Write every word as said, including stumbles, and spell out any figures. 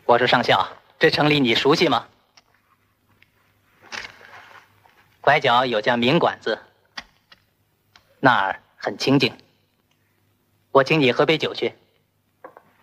我说上校，这城里你熟悉吗？拐角有家名馆子，那儿很清静，我请你喝杯酒去。